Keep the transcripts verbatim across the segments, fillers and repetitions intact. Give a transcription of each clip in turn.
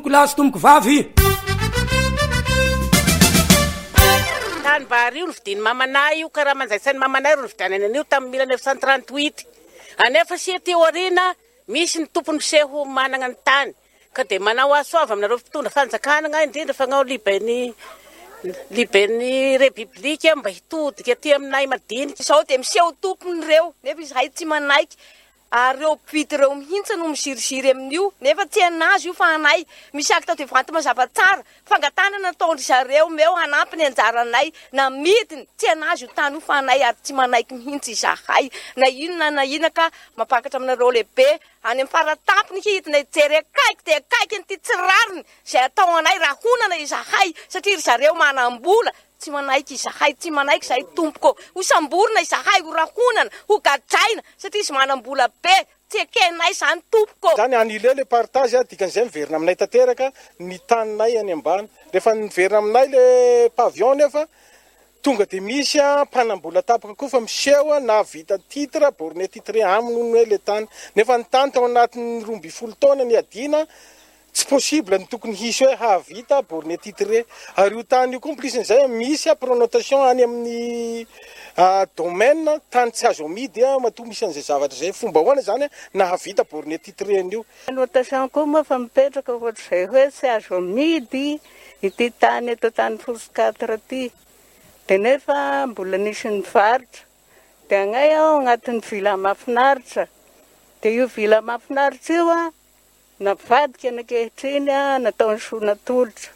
lahy tomboko vavy tany bary io novidiny mamanay io karaha manjaitsany mamanay ro novidianana an'io tamin'ny mille neuf cent trente-huit anefa sy ty orina misy ny tompony seho manana ny tany ka de manao asoava aminareo fitondra fanjakana indrindra fagnao libeny libeny repiblika mba hitodika ty aminay madinika sao de miseho tompony reo nefa izahay tsy manaiky ary reo mpivity reo mihitsy no misiriziry amin'io nefa tsy anazy io fa anay misy aky tao de vanty mazava tsara fangatanana nataondry zareo meo hanampy ny anjaranay na midiny tsy anazy io tany io fa anay ary tsy manaiky mihitsy izahay na inona na ina ka mapakatra aminareo lehibe any amin'ny faratampony hidina jery akaiky de akaiky nyty tsirariny zay atao anay rahonana izahay satria ry zareo manam-bola tsy manaiky izahay tsy manaiky zahay tompoko ho samborina izahay ho rahonana ho gadraina satria izy manam-bola be tsy ekenay zany tompoko zany anile le partage dikan'izay miverina aminay tanteraka ny taninay any ambany rehefa niverina aminay le pavion nefa tonga de misy a mpanambola tapaka koa fa miseho na vita titre borne titre aminy hoe le tany nefa ny tany tao anatin'ny roa amby folo taona ny adina tsy possible ny tokony hisy hoe havita borne titre ary io tany io complicen'izay misy a pronotation any amin'ny domaine tany tsy azo amidy a matoa misy an'izay zavatra zay fomba hoana zany na havita borne titre an'io notation koa moa fa mipetraka ohatr'izay hoe tsy azo amidy ity tany eto tany fosikatra ty de nefa mbola nisy ny varitra de agnay ao agnatin'ny vila mahafinaritra de io vila mahafinaritra io a navadika nakehitriny a natao ny sonatolotra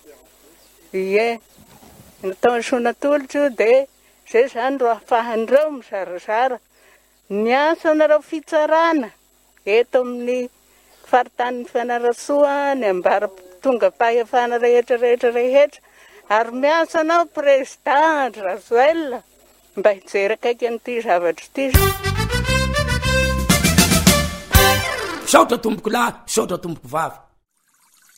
ie natao ny sonatolotra io de zay zany ro ahafahan'ireo mizarazara ny asa nareo fitsarana eto amin'ny faritany Fianarantsoa ny ambara tonga fahefana rehetra rehetra rehetra ary miasa anao président Razoel mba hijery akaiky an'ity zavatra ity saotra tomboko lahy saotra tomboko vavy